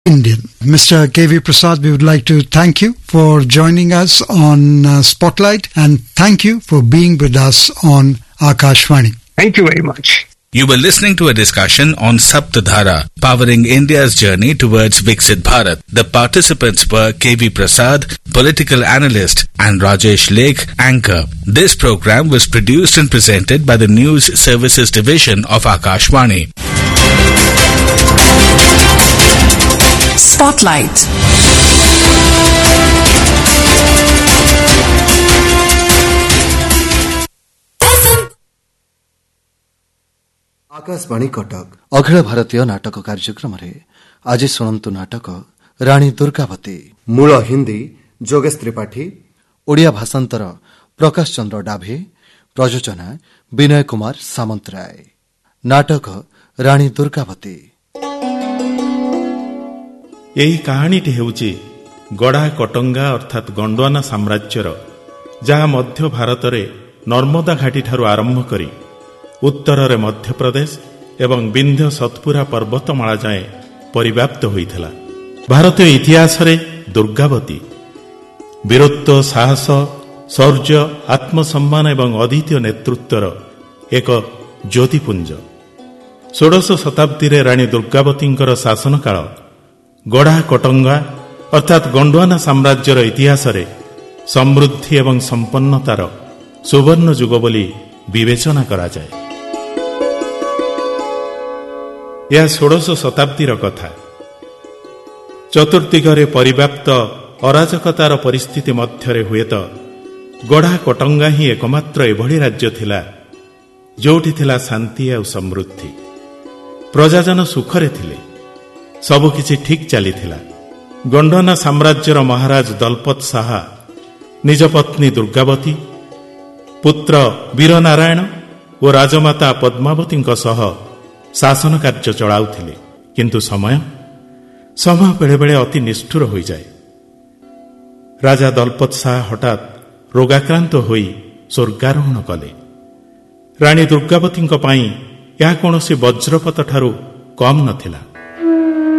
Indian. Mr. K.V. Prasad, we would like to thank you for joining us on Spotlight, and thank you for being with us on Akashvani. Thank you very much. You were listening to a discussion on Saptadhara, powering India's journey towards Viksit Bharat. The participants were K.V. Prasad, political analyst, and Rajesh Lake, anchor. This program was produced and presented by the News Services Division of Akashvani. Spotlight. Akashvani Cuttack Akhil Bharatiya नाटक कार्यक्रम आज शुणु नाटक राणी दुर्गावती। मूल हिंदी जोगेश त्रिपाठी, ओडिया भाषांतर प्रकाश चंद्र डाभे, प्रयोजना विनय कुमार सामंतराय। नाटक राणी दुर्गावती। यही कहानीटी हेउची गड़ा कटंगा अर्थात गंडवाना साम्राज्यर, जहाँ मध्य भारत रे नर्मदा घाटी ठारू आरंभ करी उत्तर रे मध्य प्रदेश एवं विंध्य सतपुरा पर्वतमाला जाए परिव्याप्त होइथिला। भारतीय इतिहास रे दुर्गावती वीरत्व, साहस, शौर्य, आत्मसम्मान एवं अद्वितीय नेतृत्वर एक ज्योतिपुंज। 16 शताब्दी रे राणी दुर्गावतींकर शासनकाल गड़ा कटंगा अर्थात गंडवाना साम्राज्यर इतिहास रे समृद्धि एवं संपन्नतार सुवर्ण युग बोली विवेचना करा जाए। यह 16 शताब्दीर कथा। चतुर्दिगरे परिव्याप्त अराजकतार परिस्थिति मध्यरे हुएत गड़ा कटंगा ही एकमात्र एभली राज्य थिला जोठी थिला शांति और समृद्धि। प्रजाजन सुखरे थिले, सबकिछि ठीक चलीथिला। गंडवाना साम्राज्यर महाराज दलपत शाह निज पत्नी दुर्गावती, पुत्र वीरनारायण और राजमाता पद्मावती सह शासन कार्य चलाउथिले। किंतु समय बेले बेले अति निष्ठुर हो जाए। राजा दलपत शाह हठात रोगाक्रांत होई स्वर्गारोहण कले। राणी दुर्गावती यह कौन वज्रपत ठारू कम नथिला।